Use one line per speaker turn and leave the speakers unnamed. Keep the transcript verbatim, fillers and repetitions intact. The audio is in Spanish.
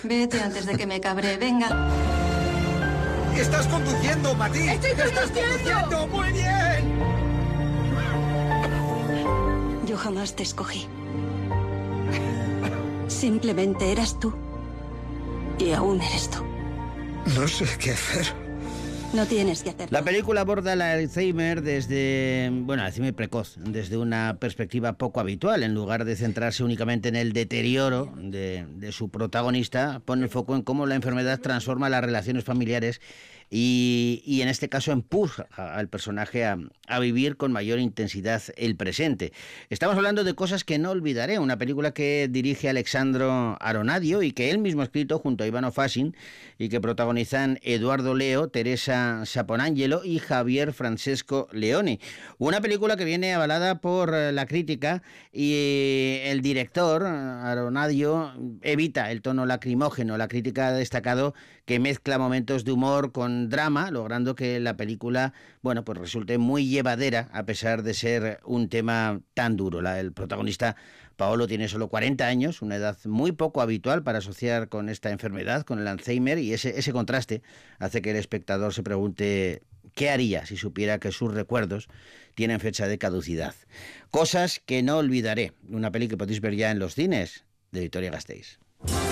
Vete antes de que me cabre, venga.
¡Estás conduciendo, Mati!
¡Estoy
¡Estás conduciendo! ¡Muy bien!
Yo jamás te escogí. Simplemente eras tú. Y aún eres tú.
No sé qué hacer.
No tienes que hacerlo.
La película aborda el Alzheimer desde, bueno, Alzheimer precoz, desde una perspectiva poco habitual. En lugar de centrarse únicamente en el deterioro de, de su protagonista, pone el foco en cómo la enfermedad transforma las relaciones familiares y, y en este caso empuja al personaje a, a vivir con mayor intensidad el presente. Estamos hablando de Cosas que no olvidaré, una película que dirige Alexandro Aronadio y que él mismo ha escrito junto a Ivano Fasin y que protagonizan Eduardo Leo, Teresa Saponangelo y Javier Francesco Leoni. Una película que viene avalada por la crítica y el director, Aronadio, evita el tono lacrimógeno. La crítica ha destacado que mezcla momentos de humor con drama, logrando que la película, bueno, pues resulte muy llevadera a pesar de ser un tema tan duro. La, el protagonista Paolo tiene solo cuarenta años, una edad muy poco habitual para asociar con esta enfermedad, con el Alzheimer, y ese, ese contraste hace que el espectador se pregunte qué haría si supiera que sus recuerdos tienen fecha de caducidad. Cosas que no olvidaré, una peli que podéis ver ya en los cines de Vitoria-Gasteiz.